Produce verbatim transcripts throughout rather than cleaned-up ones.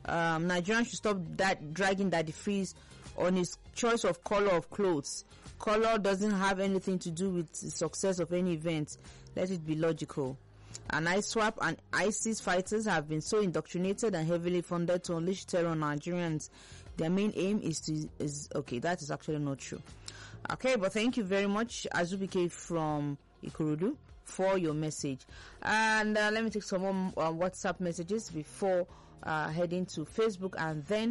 Um, Nigerians should stop that dragging Daddy Freeze on his choice of color of clothes. Color doesn't have anything to do with the success of any event. Let it be logical. And ISWAP and ISIS fighters have been so indoctrinated and heavily funded to unleash terror on Nigerians. Their main aim is to is okay. That is actually not true. Okay, but thank you very much, Azubike from Ikorodu, for your message. And uh, let me take some more uh, WhatsApp messages before uh, heading to Facebook, and then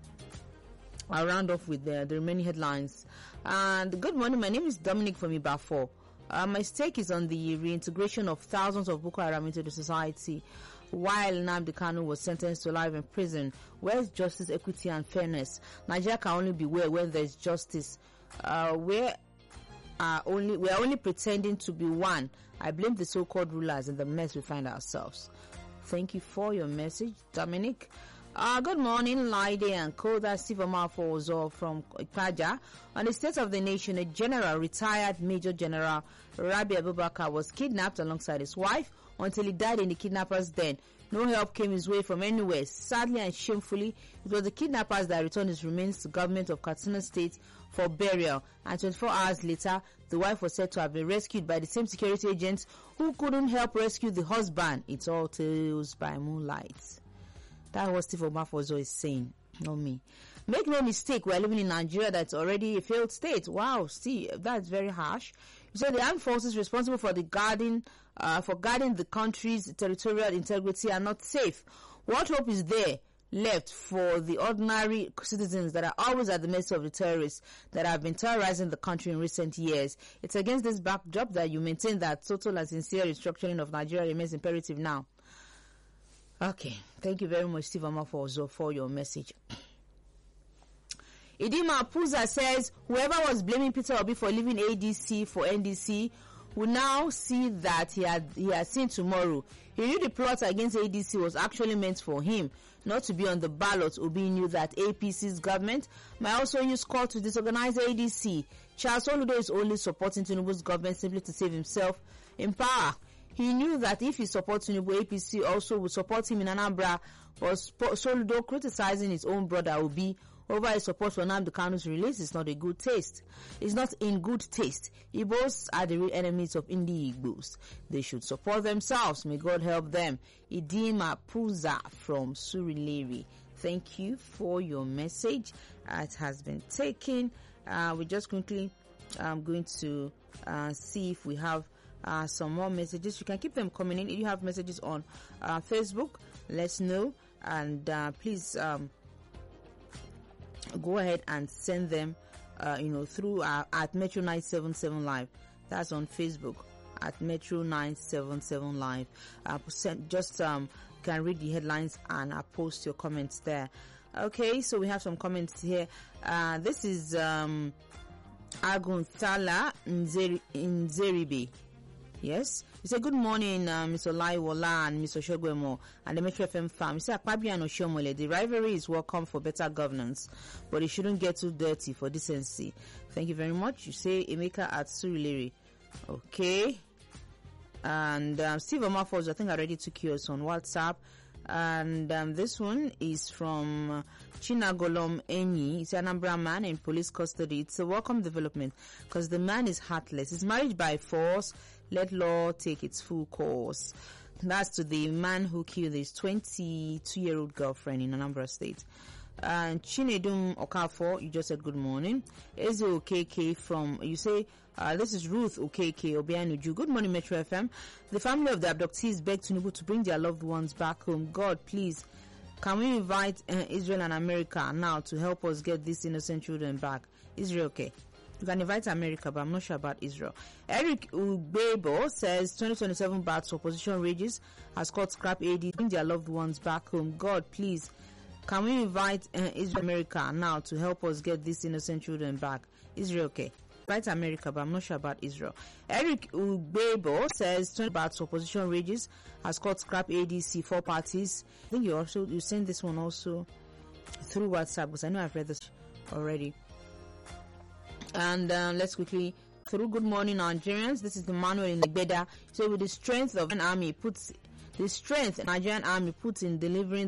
I'll round off with the, the remaining headlines. And good morning, my name is Dominic from Ibafo. Uh, my stake is on the reintegration of thousands of Boko Haram into the society, while Nnamdi Kanu was sentenced to life in prison. Where's justice, equity, and fairness? Nigeria can only be where when there's justice. Uh, we're uh, only we're only pretending to be one. I blame the so-called rulers in the mess we find ourselves. Thank you for your message, Dominic. Uh, good morning, Lide and Koda Steve Omafozo from Ikaja. On the state of the nation, a general, retired Major General Rabi Abubakar, was kidnapped alongside his wife until he died in the kidnappers' den. No help came his way from anywhere. Sadly and shamefully, it was the kidnappers that returned his remains to the government of Katsina State for burial. And twenty-four hours later, the wife was said to have been rescued by the same security agents who couldn't help rescue the husband. It's all tales by moonlight. That was Steve Omafozo is saying, not me. Make no mistake, we're living in Nigeria that's already a failed state. Wow, Steve, that's very harsh. You said the armed forces responsible for the guarding, uh, for guarding the country's territorial integrity are not safe. What hope is there left for the ordinary citizens that are always at the mercy of the terrorists that have been terrorizing the country in recent years? It's against this backdrop that you maintain that total and sincere restructuring of Nigeria remains imperative now. Okay, thank you very much, Steve Omafozo, for your message. Idima Puza says whoever was blaming Peter Obi for leaving A D C for N D C will now see that he had he has seen tomorrow. He knew the plot against A D C was actually meant for him, not to be on the ballot. Obi knew that A P C's government might also use call to disorganize A D C. Charles Oludo is only supporting Tinubu's government simply to save himself in power. He knew that if he supports Tinubu, A P C also would support him in Anambra, but Soludo criticizing his own brother Obi over his support for Nnamdi Kanu's release is not a good taste. It's not in good taste. Igbos are the real enemies of Indi Igbos. They should support themselves. May God help them. Idima Puza from Surulere. Thank you for your message. Uh, it has been taken. Uh, we're just quickly um, going to uh, see if we have Uh, some more messages. You can keep them coming in. If you have messages on uh, Facebook, let's know, and uh, please um, go ahead and send them uh, you know through uh, at Metro nine seven seven Live. That's on Facebook at Metro nine seven seven Live. Uh, send, just um, can read the headlines and uh, post your comments there. Okay, so we have some comments here. Uh, this is um, Aguntala Nzeri, Nzeribe. Yes, you say good morning, uh, Mister Laiwola and Mister Shogwemo and the Metro F M farm. You say Akpabi and Oshomole, the rivalry is welcome for better governance, but it shouldn't get too dirty for decency. Thank you very much. You say Emeka at Surulere. Okay. And um, Steve Omafozo, I think I already took yours on WhatsApp. And um, this one is from uh, Chinagolom Enyi. He's an Anambra man in police custody. It's a welcome development because the man is heartless. He's married by force. Let law take its full course. That's to the man who killed his twenty-two-year-old girlfriend in Anambra State. And Chinedum Okafor, you just said good morning. Eze Okeke from, you say, uh, this is Ruth Okeke Obianuju. Good morning, Metro F M. The family of the abductees beg Tinubu to bring their loved ones back home. God, please, can we invite uh, Israel and America now to help us get these innocent children back? Israel, okay. You can invite America, but I'm not sure about Israel. Eric Ubebo says twenty twenty-seven bats opposition rages has called scrap A D, bring their loved ones back home. God, please, can we invite uh, Israel America now to help us get these innocent children back? Israel, okay. Invite America, but I'm not sure about Israel. Eric Ubebo says twenty bats opposition rages has called scrap A D C four parties. I think you also you sent this one also through WhatsApp because I know I've read this already. And uh, let's quickly through good morning Nigerians. This is the Manuel in Igbeda. So with the strength of an army puts the strength Nigerian army puts in delivering